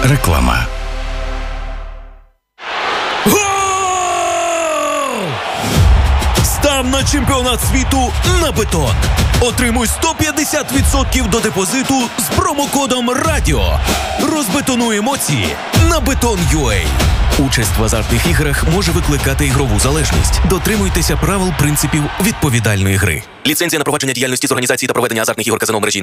Реклама. Став на чемпіонат світу на бетон. Отримуй 150% до депозиту з промокодом РАДІО. Розбетонуй емоції на Beton.ua. Участь в азартних іграх може викликати ігрову залежність. Дотримуйтеся правил принципів відповідальної гри. Ліцензія на провадження діяльності з організації та проведення азартних ігор казино в мережі